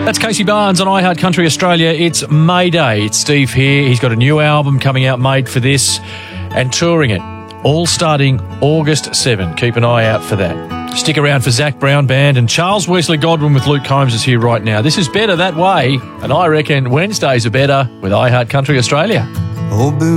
That's Casey Barnes on iHeart Country Australia. It's May Day. It's Steve here. He's got a new album coming out made for this and touring it, all starting August 7. Keep an eye out for that. Stick around for Zach Brown Band, and Charles Wesley Godwin with Luke Combs is here right now. This is Better That Way, and I reckon Wednesdays are better with iHeart Country Australia. Oh,